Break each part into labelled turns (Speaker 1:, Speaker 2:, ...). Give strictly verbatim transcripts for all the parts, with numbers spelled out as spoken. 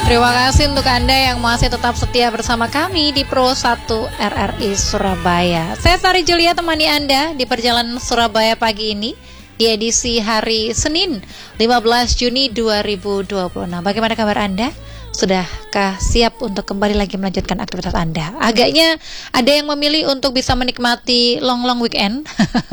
Speaker 1: Terima kasih untuk Anda yang masih tetap setia bersama kami di Pro satu R R I Surabaya. Saya Sari Julia temani Anda di perjalanan Surabaya pagi ini di edisi hari Senin lima belas Juni dua ribu dua puluh enam. Bagaimana kabar Anda? Sudahkah siap untuk kembali lagi melanjutkan aktivitas Anda? Agaknya ada yang memilih untuk bisa menikmati long-long weekend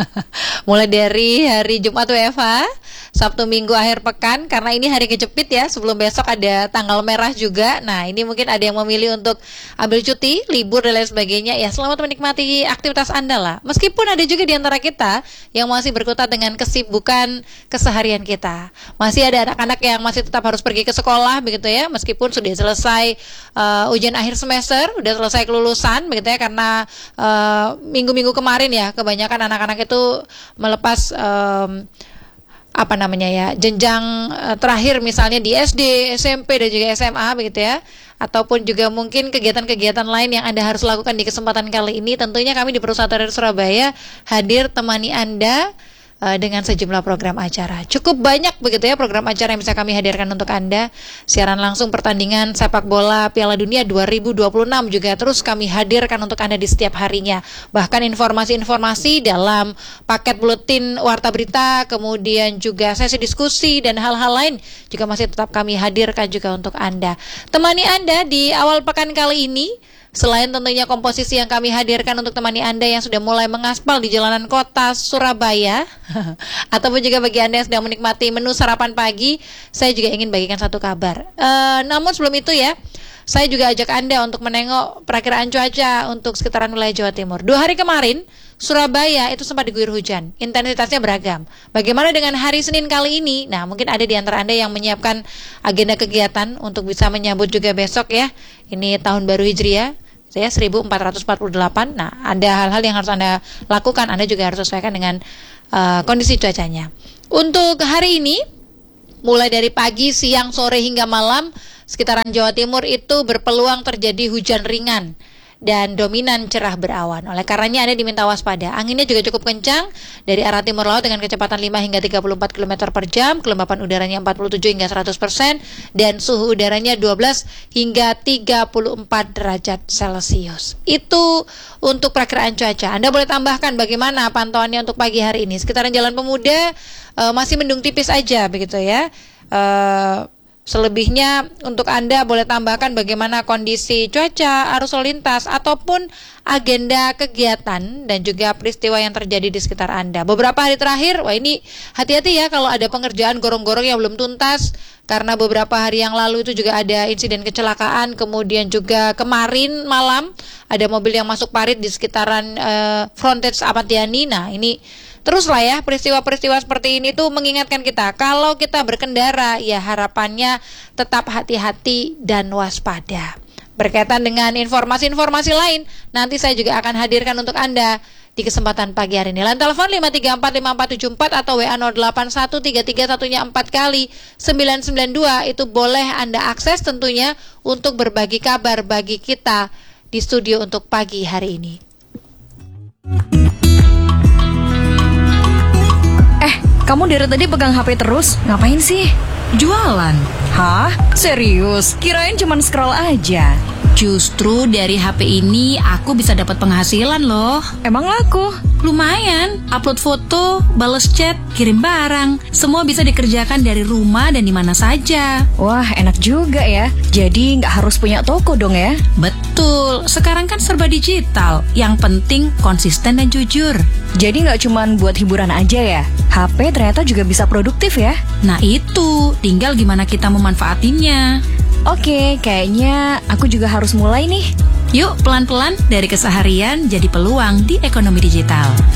Speaker 1: mulai dari hari Jumat W F H, Sabtu Minggu akhir pekan, karena ini hari kejepit ya, sebelum besok ada tanggal merah juga. Nah ini mungkin ada yang memilih untuk ambil cuti, libur dan lain sebagainya. Ya selamat menikmati aktivitas Anda lah. Meskipun ada juga di antara kita yang masih berkutat dengan kesibukan keseharian kita. Masih ada anak-anak yang masih tetap harus pergi ke sekolah begitu ya, meskipun sudah selesai uh, ujian akhir semester, sudah selesai kelulusan begitu ya, karena uh, minggu-minggu kemarin ya kebanyakan anak-anak itu melepas um, apa namanya ya jenjang uh, terakhir misalnya di S D, S M P dan juga S M A begitu ya, ataupun juga mungkin kegiatan-kegiatan lain yang Anda harus lakukan di kesempatan kali ini. Tentunya kami di Perusahaan Dari Surabaya hadir temani Anda uh, dengan sejumlah program acara. Cukup banyak begitu ya program acara yang bisa kami hadirkan untuk Anda. Siaran langsung pertandingan sepak bola Piala Dunia dua ribu dua puluh enam juga terus kami hadirkan untuk Anda di setiap harinya. Bahkan informasi-informasi dalam paket buletin warta berita, kemudian juga sesi diskusi dan hal-hal lain juga masih tetap kami hadirkan juga untuk Anda. Temani Anda di awal pekan kali ini, selain tentunya komposisi yang kami hadirkan untuk temani Anda yang sudah mulai mengaspal di jalanan kota Surabaya ataupun juga bagi Anda yang sedang menikmati menu sarapan pagi, saya juga ingin bagikan satu kabar. Uh, namun sebelum itu ya, saya juga ajak Anda untuk menengok perakiraan cuaca untuk sekitaran wilayah Jawa Timur. Dua hari kemarin Surabaya itu sempat diguyur hujan, intensitasnya beragam. Bagaimana dengan hari Senin kali ini? Nah, mungkin ada di antara Anda yang menyiapkan agenda kegiatan untuk bisa menyambut juga besok ya. Ini tahun baru Hijriah, ya seribu empat ratus empat puluh delapan. Nah, ada hal-hal yang harus Anda lakukan. Anda juga harus sesuaikan dengan uh, kondisi cuacanya. Untuk hari ini, mulai dari pagi, siang, sore hingga malam, sekitaran Jawa Timur itu berpeluang terjadi hujan ringan dan dominan cerah berawan. Oleh karenanya Anda diminta waspada. Anginnya juga cukup kencang dari arah timur laut dengan kecepatan lima hingga tiga puluh empat kilometer per jam, kelembapan udaranya empat puluh tujuh hingga seratus persen, dan suhu udaranya dua belas hingga tiga puluh empat derajat Celcius. Itu untuk perakiraan cuaca. Anda boleh tambahkan bagaimana pantauannya untuk pagi hari ini. Sekitaran Jalan Pemuda uh, masih mendung tipis aja begitu ya. Uh, Selebihnya untuk Anda boleh tambahkan bagaimana kondisi cuaca, arus lalu lintas, ataupun agenda kegiatan dan juga peristiwa yang terjadi di sekitar Anda. Beberapa hari terakhir, wah ini hati-hati ya kalau ada pengerjaan gorong-gorong yang belum tuntas, karena beberapa hari yang lalu itu juga ada insiden kecelakaan. Kemudian juga kemarin malam ada mobil yang masuk parit di sekitaran uh, frontage Ahmad Yani. Nah ini teruslah ya, peristiwa-peristiwa seperti ini tuh mengingatkan kita kalau kita berkendara ya harapannya tetap hati-hati dan waspada. Berkaitan dengan informasi-informasi lain, nanti saya juga akan hadirkan untuk Anda di kesempatan pagi hari ini. Line telepon lima tiga empat lima empat tujuh empat atau W A nol delapan satu tiga tiga satunya empat kali sembilan sembilan dua itu boleh Anda akses tentunya untuk berbagi kabar bagi kita di studio untuk pagi hari ini.
Speaker 2: Kamu dari tadi pegang H P terus, ngapain sih?
Speaker 3: Jualan.
Speaker 2: Hah? Serius? Kirain cuman scroll aja.
Speaker 3: Justru dari H P ini aku bisa dapat penghasilan loh.
Speaker 2: Emang laku?
Speaker 3: Lumayan, upload foto, bales chat, kirim barang, semua bisa dikerjakan dari rumah dan di mana saja.
Speaker 2: Wah, enak juga ya. Jadi nggak harus punya toko dong ya?
Speaker 3: Betul, sekarang kan serba digital. Yang penting konsisten dan jujur.
Speaker 2: Jadi nggak cuman buat hiburan aja ya? H P ternyata juga bisa produktif ya?
Speaker 3: Nah itu, tinggal gimana kita memanfaatinya.
Speaker 2: Oke, kayaknya aku juga harus mulai nih.
Speaker 3: Yuk pelan-pelan dari keseharian jadi peluang di ekonomi digital.